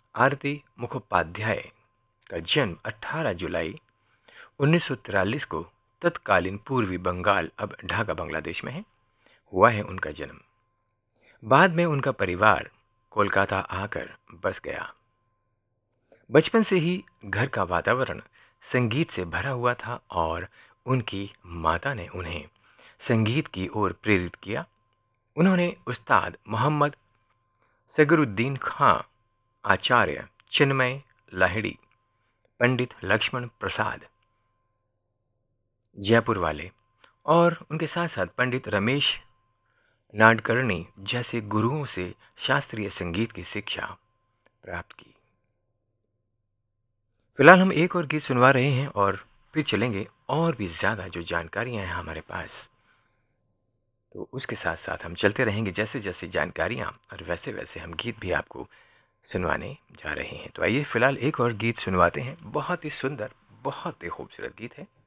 आरती मुखोपाध्याय का जन्म 18 जुलाई 1943 को तत्कालीन पूर्वी बंगाल, अब ढाका बांग्लादेश में है, हुआ है उनका जन्म। बाद में उनका परिवार कोलकाता आकर बस गया। बचपन से ही घर का वातावरण संगीत से भरा हुआ था और उनकी माता ने उन्हें संगीत की ओर प्रेरित किया। उन्होंने उस्ताद मोहम्मद सगरुद्दीन खां, आचार्य चिन्मय लाहिड़ी, पंडित लक्ष्मण प्रसाद जयपुर वाले और उनके साथ साथ पंडित रमेश नाडकर्णी जैसे गुरुओं से शास्त्रीय संगीत की शिक्षा प्राप्त की। फिलहाल हम एक और गीत सुनवा रहे हैं और फिर चलेंगे और भी ज़्यादा जो जानकारियां हैं हमारे पास, तो उसके साथ साथ हम चलते रहेंगे जैसे जैसे जानकारियां और वैसे वैसे हम गीत भी आपको सुनवाने जा रहे हैं। तो आइए फिलहाल एक और गीत सुनवाते हैं। बहुत ही सुंदर, बहुत ही खूबसूरत गीत है।